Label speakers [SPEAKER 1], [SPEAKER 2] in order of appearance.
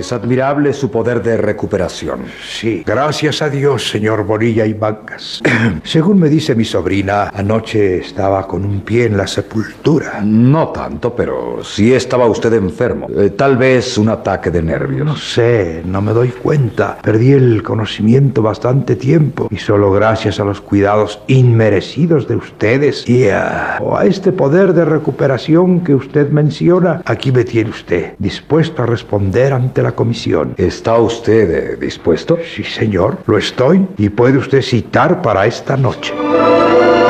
[SPEAKER 1] Es admirable su poder de recuperación.
[SPEAKER 2] Sí, gracias a Dios, señor Bonilla y Bancas. Según me dice mi sobrina, anoche estaba con un pie en la sepultura.
[SPEAKER 1] No tanto, pero sí estaba usted enfermo. Tal vez un ataque de nervios.
[SPEAKER 2] No sé, no me doy cuenta. Perdí el conocimiento bastante tiempo y solo gracias a los cuidados inmerecidos de ustedes y a este poder de recuperación que usted menciona, aquí me tiene usted, dispuesto a responder ante la comisión.
[SPEAKER 1] ¿Está usted dispuesto?
[SPEAKER 2] Sí, señor, lo estoy y puede usted citar para esta noche.